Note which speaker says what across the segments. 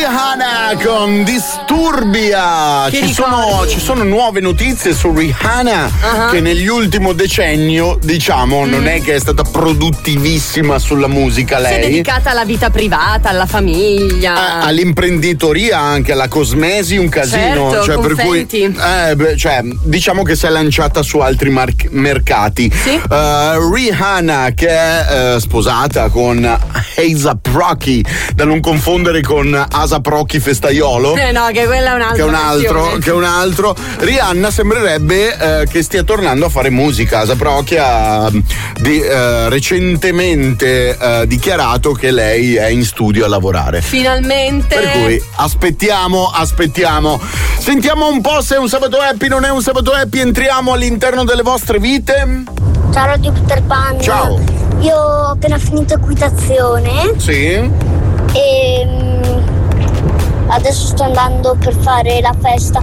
Speaker 1: Rihanna con Disturbia. Ci sono nuove notizie su Rihanna che nell'ultimo decennio, diciamo, non è che è stata produttivissima sulla musica lei.
Speaker 2: Si è dedicata alla vita privata, alla famiglia,
Speaker 1: all'imprenditoria, anche alla cosmesi, un casino.
Speaker 2: Certo,
Speaker 1: cioè, per cui diciamo che si è lanciata su altri mercati.
Speaker 2: Sì?
Speaker 1: Rihanna, che è sposata con A$AP Rocky, da non confondere con A$AP Rocky Festaiolo.
Speaker 2: No, che quella è un'altra.
Speaker 1: Che è un altro. Rihanna sembrerebbe che stia tornando a fare musica. A$AP Rocky ha recentemente dichiarato che lei è in studio a lavorare.
Speaker 2: Finalmente.
Speaker 1: Per cui aspettiamo. Sentiamo un po' se è un sabato happy, non è un sabato happy. Entriamo all'interno delle vostre vite.
Speaker 3: Ciao Radio Peter Pan.
Speaker 1: Ciao.
Speaker 3: Io ho appena finito equitazione.
Speaker 1: Sì.
Speaker 3: E adesso sto andando per fare la festa.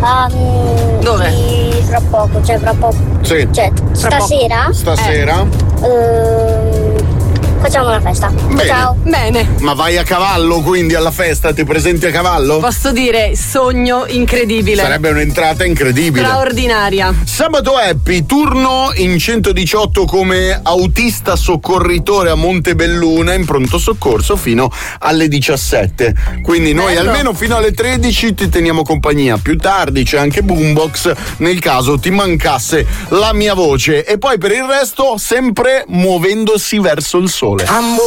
Speaker 2: Dove?
Speaker 3: Fra poco.
Speaker 1: Sì.
Speaker 3: Cioè, stasera. Facciamo la festa.
Speaker 1: Bene.
Speaker 3: Ciao.
Speaker 2: Bene.
Speaker 1: Ma vai a cavallo, quindi alla festa ti presenti a cavallo?
Speaker 2: Posso dire sogno incredibile.
Speaker 1: Sarebbe un'entrata incredibile.
Speaker 2: Straordinaria.
Speaker 1: Sabato happy, turno in 118 come autista soccorritore a Montebelluna in pronto soccorso fino alle 17. Quindi noi almeno fino alle 13 ti teniamo compagnia. Più tardi c'è anche Boombox nel caso ti mancasse la mia voce. E poi per il resto sempre muovendosi verso il sole.